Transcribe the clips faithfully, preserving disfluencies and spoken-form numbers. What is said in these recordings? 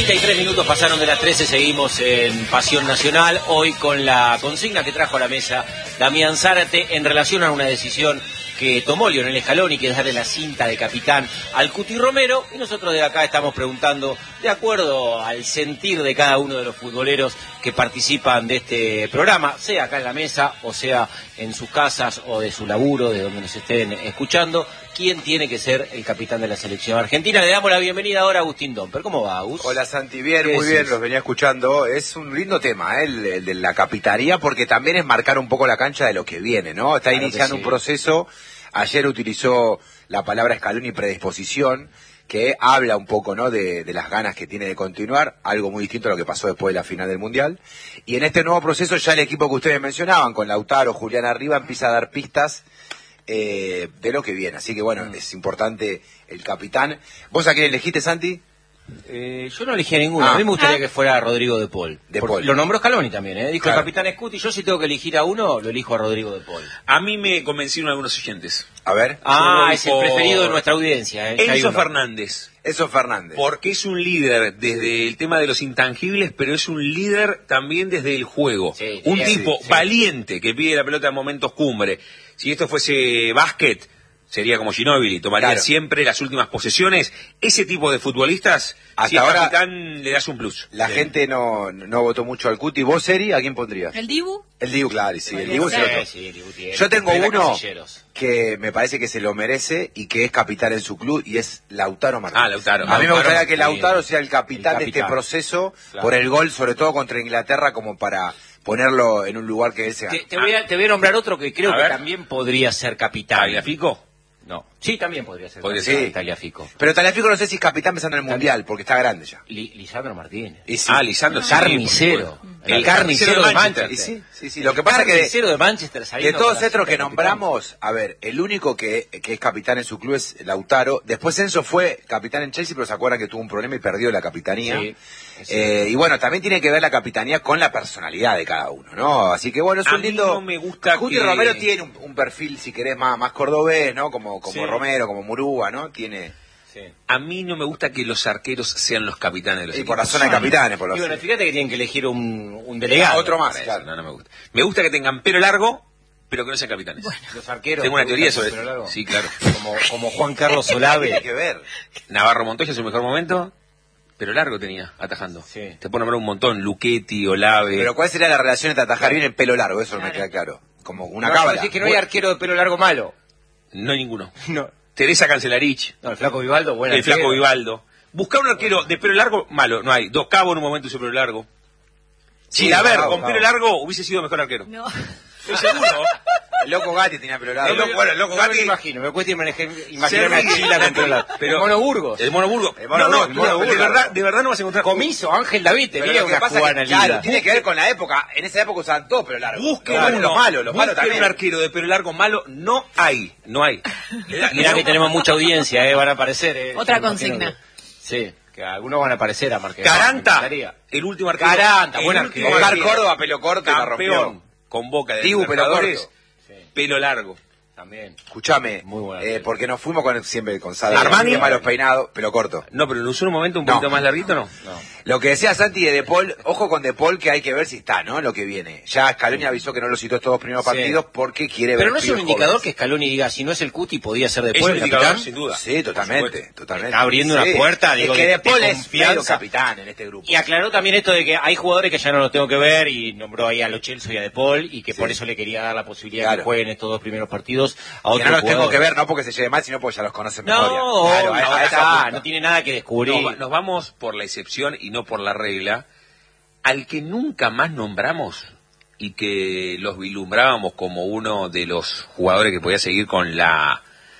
treinta y tres minutos pasaron de las trece, seguimos en Pasión Nacional, hoy con la consigna que trajo a la mesa Damián Zárate en relación a una decisión que tomó Lionel Scaloni, que es darle la cinta de capitán al Cuti Romero, y nosotros de acá estamos preguntando, de acuerdo al sentir de cada uno de los futboleros que participan de este programa, sea acá en la mesa, o sea en sus casas, o de su laburo, de donde nos estén escuchando, quién tiene que ser el capitán de la selección argentina. Le damos la bienvenida ahora a Agustín Domper. ¿Cómo va, Agus? Hola, Santi, bien, muy bien, los venía escuchando. Es un lindo tema, ¿eh? el, el de la capitanía, porque también es marcar un poco la cancha de lo que viene, ¿no? Está claro iniciando sí. un proceso. Ayer utilizó la palabra Scaloni predisposición, que habla un poco, ¿no?, de, de las ganas que tiene de continuar, algo muy distinto a lo que pasó después de la final del Mundial. Y en este nuevo proceso ya el equipo que ustedes mencionaban, con Lautaro, Julián arriba, empieza a dar pistas eh, de lo que viene. Así que bueno, mm. es importante el capitán. ¿Vos a quién elegiste, Santi? Eh, yo no elegí a ninguno. Ah. A mí me gustaría que fuera Rodrigo de Paul. De Paul. Lo nombró Scaloni también, ¿eh? Dijo claro. el capitán Scuti. Yo si tengo que elegir a uno, lo elijo a Rodrigo de Paul. A mí me convencieron algunos oyentes. A ver. Ah, es el preferido de nuestra audiencia. ¿eh? Enzo Fernández. Enzo Fernández. Porque es un líder desde el tema de los intangibles, pero es un líder también desde el juego. Sí, un sí, tipo sí, valiente sí. que pide la pelota en momentos cumbre. Si esto fuese básquet, sería como Ginóbili, tomaría claro. siempre las últimas posesiones. Ese tipo de futbolistas, hasta si ahora capitán le das un plus. La sí. gente no, no votó mucho al Cuti. ¿Vos, Eri, a quién pondrías? ¿El Dibu? El Dibu, claro, sí. El Dibu, sí, sí, sí, el Dibu tiene. Yo tengo uno que me parece que se lo merece y que es capitán en su club, y es Lautaro Martínez. Ah, Lautaro. A mí Lautaro, me gustaría que Lautaro sea el capitán, el capitán. de este proceso, claro. por el gol, sobre todo contra Inglaterra, como para ponerlo en un lugar que él se gane. Te, te, voy a, te voy a nombrar otro que creo a que ver. también podría ser capitán. ¿Tagliafico? No. Sí, también podría ser. Podría ser. Tagliafico. Pero Tagliafico no sé si es capitán pensando en el Mundial, porque está grande ya. Li, Lisandro Martínez. Y sí. Ah, Lisandro. El carnicero. El, el carnicero de Manchester. Y sí, sí, sí. Lo que pasa es que de, carnicero de Manchester, de todos estos que nombramos, a ver, el único que, que es capitán en su club es Lautaro. Después Enzo fue capitán en Chelsea, pero se acuerdan que tuvo un problema y perdió la capitanía. Sí. Eh, y bueno, también tiene que ver la capitanía con la personalidad de cada uno, ¿no? Así que bueno, es un a lindo... mí no me gusta Cuti que... Romero tiene un, un perfil, si querés, más, más cordobés, ¿no? Como, como sí. Romero, como Murúa, ¿no? Tiene... Sí. A mí no me gusta que los arqueros sean los capitanes de los y equipos. por la zona de capitanes, por los... Y bueno, fíjate que tienen que elegir un, un delegado. Ah, otro más, eso, claro. No, no me gusta. Me gusta que tengan pelo largo, pero que no sean capitanes. Bueno, los arqueros... Tengo una teoría sobre eso. Sí, claro. Como, como Juan Carlos Olave. Tiene que ver. Navarro Montoya en su mejor momento... Pero largo tenía, atajando. Sí. Te puedo nombrar un montón, Luchetti, Olave. Pero ¿cuál sería la relación entre atajar bien el pelo largo? Eso no me queda claro. Como una no, cabra. Es que no hay arquero de pelo largo malo. No hay ninguno. No. Teresa Cancelarich. No, el Flaco Vivaldo, bueno. El arquero. Flaco Vivaldo. Buscar un arquero de pelo largo, malo, no hay. Dos Cabos en un momento hizo pelo largo. Sí, Chilaver, Cabo, con Cabo. pelo largo, hubiese sido mejor arquero. No. Estoy seguro. El Loco Gatti tenía pelo largo. El loco, bueno, el Loco No Gatti... me lo imagino, me cuesta imaginarme a ríe. Chila con pelo largo. Pero- El Mono Burgos. El Mono Burgo. El Mono no, no, Burgo, el Mono no, Burgo. de verdad, de verdad no vas a encontrar... Comiso, Ángel David, Pero tenía lo que una pasa jugada es que, linda. claro, tiene que ver con la época. En esa época usaban todo pelo largo. Busquen Los uno, los malos, los malos busquen también. un arquero de pelo largo malo, no hay, no hay. Mirá que tenemos mucha audiencia, eh, van a aparecer. Eh. Otra Yo me imagino consigna. que- sí, que algunos van a aparecer a Marqués. Caranta, el último arquero. Caranta, el buen último arquero. Oscar arquero. Córdoba, pelo corto, y la Campeón, rompió. con Boca de Dibu, pelo Libertadores, corto. Sí. pelo largo. También. Escuchame, Muy buena eh, arquero. porque nos fuimos con siempre con Sade. Armani. Malos peinados, pelo corto. No, pero lo usó en un momento un No. poquito más larguito, ¿no? No. Lo que decía Santi de De Paul, ojo con De Paul, que hay que ver si está, ¿no? Lo que viene. Ya Scaloni avisó que no lo citó estos dos primeros Sí. partidos porque quiere ver. Pero no es un pibes indicador jóvenes. que Scaloni diga, si no es el Cuti, podía ser De Es Paul un el indicador, capitán. sin duda. Sí, totalmente, totalmente. Está abriendo una Sí. puerta, digo, es que de- De Paul de es confianza. medio capitán en este grupo. Y aclaró también esto de que hay jugadores que ya no los tengo que ver y nombró ahí a Lo Celso y a De Paul y que Sí. por eso le quería dar la posibilidad de Claro. que jueguen estos dos primeros partidos a Que otros no los tengo jugadores. que ver, no porque se lleve mal, sino porque ya los conocen mejor. No, Claro, no, a- a ahora esa está, punta. no tiene nada que descubrir. Nos, nos vamos por la excepción y no por la regla. Al que nunca más nombramos y que los vislumbrábamos como uno de los jugadores que podía seguir con la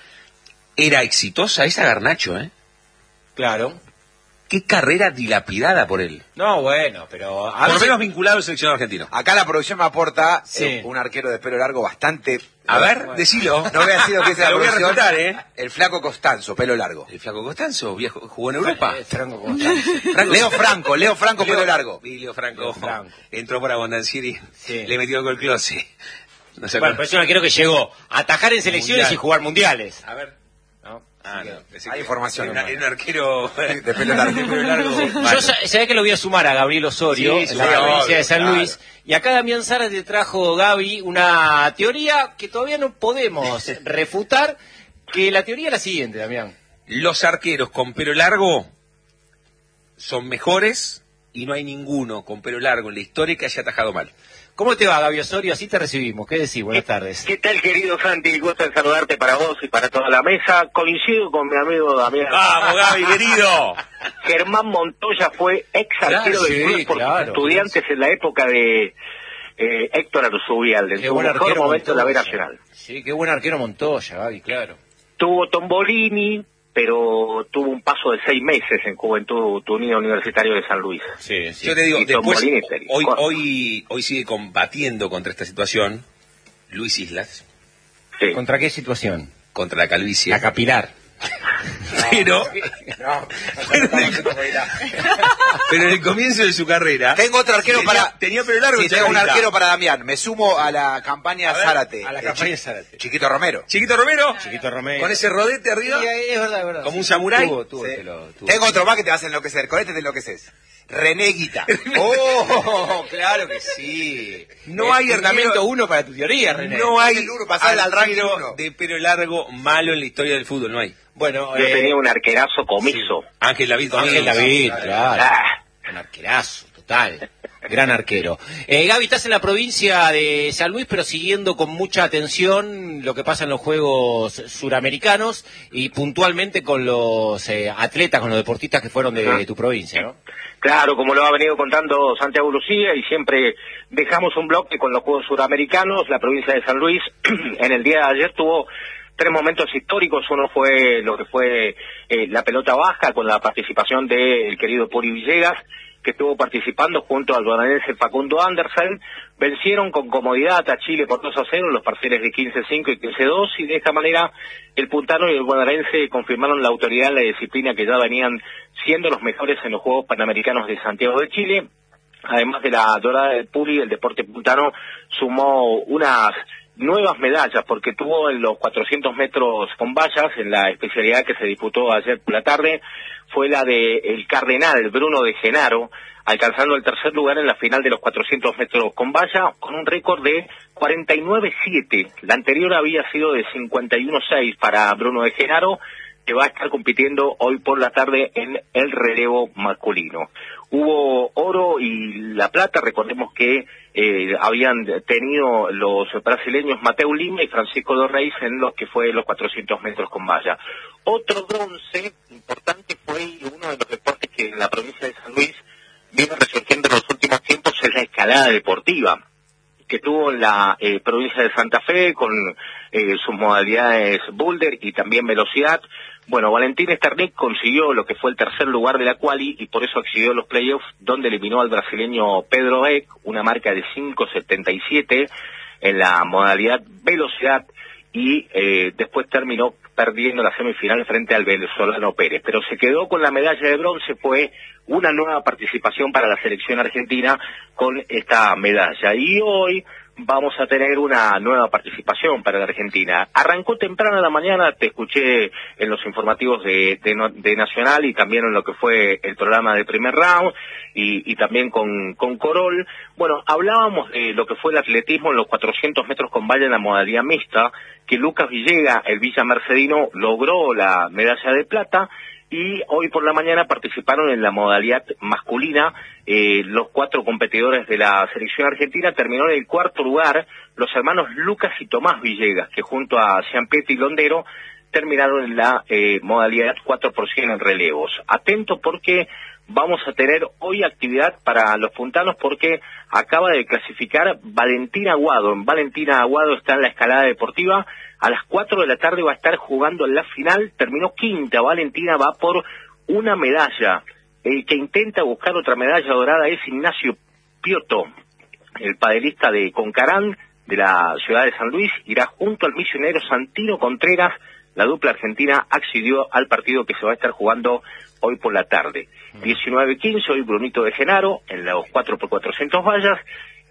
era exitosa, es a Garnacho, ¿eh? Claro. Qué carrera dilapidada por él. No, bueno, pero... a Por lo veces- menos vinculado al seleccionado argentino. Acá la producción me aporta Sí. eh, un arquero de pelo largo bastante... A ver, Bueno. decilo. No voy a decir lo que es la Lo voy a producción. refutar, ¿eh? El flaco Costanzo, pelo largo. El flaco Costanzo, viejo, jugó en Europa. Eh, Franco Constanzo. Leo Franco, Leo Franco, pelo largo. Y Leo Franco, Leo Franco. entró por Abondancieri, Sí. le metió gol Close. No sé Bueno, pero es un arquero que llegó a atajar en selecciones Mundial. y jugar mundiales. A ver. ¿No? Ah, no. Hay información. Era un arquero de pelo largo. De pelo largo. Yo sabés que lo voy a sumar a Gabriel Osorio, sí, sí, en la sí, provincia obvio, de San claro. Luis. Y acá Damián Zárate trajo, Gaby, una teoría que todavía no podemos refutar, que la teoría es la siguiente, Damián. Los arqueros con pelo largo son mejores y no hay ninguno con pelo largo en la historia que haya atajado mal. ¿Cómo te va, Gaby Osorio? Así te recibimos. ¿Qué decís? Buenas tardes. ¿Qué tal, querido Santi? Gusto en saludarte para vos y para toda la mesa. Coincido con mi amigo Damián. ¡Vamos, Gaby, querido! Germán Montoya fue ex arquero Claro, del sí, club por claro, Estudiantes en la época de eh, Héctor Arzubialde, en Qué su buen mejor arquero momento en la B Montoya. Nacional. Sí, qué buen arquero Montoya, Gaby, claro. Tuvo Tombolini, pero tuvo un paso de seis meses en Juventud Unida Universitario de San Luis. Sí, sí. Yo te digo, Y después, Tombolini es feliz. hoy, hoy, hoy sigue combatiendo contra esta situación Luis Islas, Sí. ¿Contra qué situación? contra la calvicie. La capilar. Pero, No, pero, en el, pero en el comienzo de su carrera... Tengo otro arquero tenía, para... Tenía pelo largo. Sí, en tengo un Chacarita. arquero para Damián. Me sumo a la campaña A ver, Zárate. a la Eh, campaña Chi- Zárate. Chiquito Romero. Chiquito Romero. Chiquito Romero. Con ese rodete arriba. Sí, es verdad, es verdad. Como un samurái. Tuvo, tuvo, Sí. te lo- tuvo. Tengo otro más que te vas a enloquecer. Con este te enloqueces. René Guita. ¡Oh! Claro que sí. No Es hay fundamento arquero- uno para tu teoría, René. No hay el uno, pasar al ranking arquero uno. de pelo largo malo en la historia del fútbol, no hay. Bueno, Yo eh, tenía un arquerazo comiso. Ángel David Ángel Comiso. David, claro. Ah. Un arquerazo, total. Gran arquero. Eh, Gaby, estás en la provincia de San Luis, pero siguiendo con mucha atención lo que pasa en los Juegos Suramericanos y puntualmente con los eh, atletas, con los deportistas que fueron de, de tu provincia, ¿no? Claro, como lo ha venido contando Santiago Lucía, y siempre dejamos un bloque con los Juegos Suramericanos. La provincia de San Luis en el día de ayer tuvo tres momentos históricos. Uno fue lo que fue eh, la pelota baja, con la participación del querido Puri Villegas, que estuvo participando junto al bonaerense Facundo Andersen. Vencieron con comodidad a Chile por dos a cero en los parciales de quince a cinco y quince a dos, y de esta manera el puntano y el bonaerense confirmaron la autoridad en la disciplina, que ya venían siendo los mejores en los Juegos Panamericanos de Santiago de Chile. Además de la dorada del Puri, el deporte puntano sumó unas nuevas medallas, porque tuvo en los cuatrocientos metros con vallas, en la especialidad que se disputó ayer por la tarde, fue la de el cardenal Bruno de Genaro, alcanzando el tercer lugar en la final de los cuatrocientos metros con valla, con un récord de cuarenta y nueve siete. La anterior había sido de cincuenta y uno seis para Bruno de Genaro, que va a estar compitiendo hoy por la tarde en el relevo masculino. Hubo oro y la plata. Recordemos que eh, habían tenido los brasileños Mateu Lima y Francisco Dorreis en los que fue los cuatrocientos metros con valla. Otro bronce importante fue, y uno de los deportes que en la provincia de San Luis viene resurgiendo en los últimos tiempos, es la escalada deportiva, que tuvo en la eh, provincia de Santa Fe con eh, sus modalidades boulder y también velocidad. Bueno, Valentín Sternik consiguió lo que fue el tercer lugar de la quali y por eso accedió a los playoffs, donde eliminó al brasileño Pedro Eck, una marca de cinco setenta y siete en la modalidad velocidad, y eh, después terminó perdiendo la semifinal frente al venezolano Pérez. Pero se quedó con la medalla de bronce. Fue una nueva participación para la selección argentina con esta medalla. Y hoy vamos a tener una nueva participación para la Argentina. Arrancó temprano en la mañana, te escuché en los informativos de, de, de Nacional y también en lo que fue el programa de primer round y, y también con, con Corol. Bueno, hablábamos de lo que fue el atletismo en los cuatrocientos metros con valla en la modalidad mixta, que Lucas Villegas, el Villa Mercedino, logró la medalla de plata. Y hoy por la mañana participaron en la modalidad masculina eh, los cuatro competidores de la selección argentina. Terminó en el cuarto lugar los hermanos Lucas y Tomás Villegas, que junto a Ciampetti y Londero terminaron en la eh, modalidad cuatro por cien en relevos. Atento, porque vamos a tener hoy actividad para los puntanos, porque acaba de clasificar Valentina Aguado. Valentina Aguado está en la escalada deportiva. A las cuatro de la tarde va a estar jugando en la final. Terminó quinta. Valentina va por una medalla. El que intenta buscar otra medalla dorada es Ignacio Piotto, el padelista de Concarán, de la ciudad de San Luis. Irá junto al misionero Santino Contreras. La dupla argentina accedió al partido que se va a estar jugando hoy por la tarde. diecinueve quince, hoy Brunito de Genaro, en los cuatro por cuatrocientos vallas.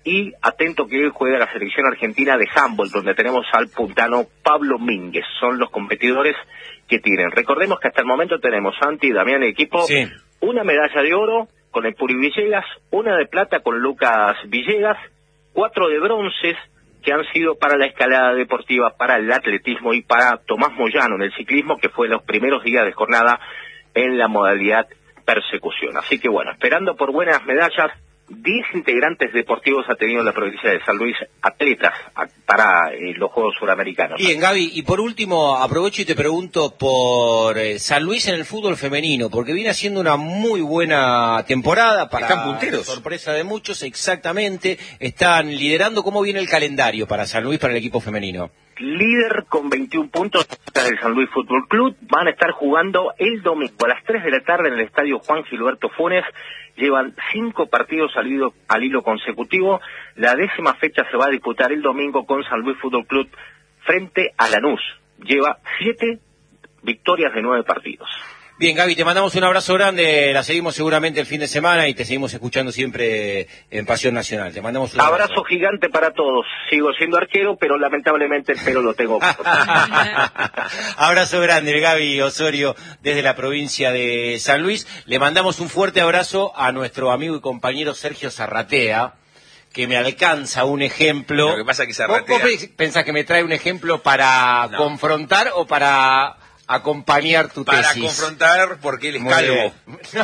y atento que hoy juega la selección argentina de handball, donde tenemos al puntano Pablo Mínguez. Son los competidores que tienen. Recordemos que hasta el momento tenemos, Santi y Damián, el equipo, sí. una medalla de oro con el Puri Villegas, una de plata con Lucas Villegas, cuatro de bronces que han sido para la escalada deportiva, para el atletismo y para Tomás Moyano en el ciclismo, que fue los primeros días de jornada en la modalidad persecución. Así que bueno, esperando por buenas medallas. diez integrantes deportivos ha tenido la provincia de San Luis, atletas a, para eh, los Juegos Suramericanos. Bien, Gaby, y por último aprovecho y te pregunto por eh, San Luis en el fútbol femenino, porque viene haciendo una muy buena temporada para Están punteros. sorpresa de muchos, exactamente, están liderando. ¿Cómo viene el calendario para San Luis, para el equipo femenino? Líder con veintiún puntos del San Luis Fútbol Club, van a estar jugando el domingo a las tres de la tarde en el estadio Juan Gilberto Funes. Llevan cinco partidos al hilo, al hilo consecutivo. La décima fecha se va a disputar el domingo con San Luis Fútbol Club frente a Lanús. Lleva siete victorias de nueve partidos. Bien, Gaby, te mandamos un abrazo grande, la seguimos seguramente el fin de semana y te seguimos escuchando siempre en Pasión Nacional. Te mandamos un abrazo. Abrazo gigante para todos. Sigo siendo arquero, pero lamentablemente el pelo lo tengo. Abrazo grande, el Gaby Osorio desde la provincia de San Luis. Le mandamos un fuerte abrazo a nuestro amigo y compañero Sergio Zarratea, que me alcanza un ejemplo. Lo que pasa es que Zarratea... ¿Vos, vos pensás que me trae un ejemplo para no. confrontar o para acompañar tu para tesis? Para confrontar porque él es calvo.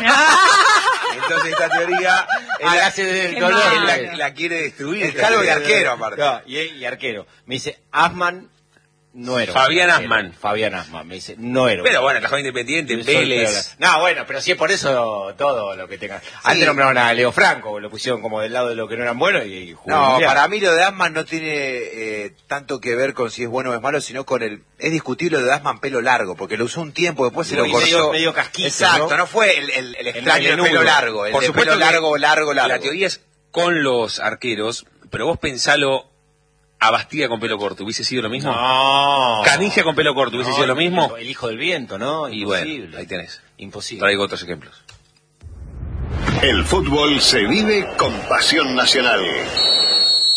Entonces esta teoría él ah, la, hace del dolor, él la, la quiere destruir. Es calvo y arquero aparte. No, y, y arquero. Me dice, Asman no era. Fabián Asman. Fabián Asman, me dice, no era. Pero bueno, trabajó Independiente, Vélez. No, bueno, pero si es por eso todo lo que tenga. Sí. Antes nombraron a Leo Franco, lo pusieron como del lado de lo que no eran buenos y, y jugó. No, mundial. Para mí lo de Asman no tiene eh, tanto que ver con si es bueno o es malo, sino con el... Es discutible lo de Asman pelo largo, porque lo usó un tiempo, después se lo cortó. Medio, medio casquito, exacto, ¿no? no fue el, el, el extraño el, el pelo largo, el por de supuesto pelo largo, largo, largo. La teoría es con los arqueros, pero vos pensalo... ¿A Bastida con pelo corto hubiese sido lo mismo? No. ¿Canilla con pelo corto hubiese no, sido lo mismo? El hijo del viento, ¿no? Y Imposible. Bueno, ahí tenés. Imposible. Traigo otros ejemplos. El fútbol se vive con Pasión Nacional.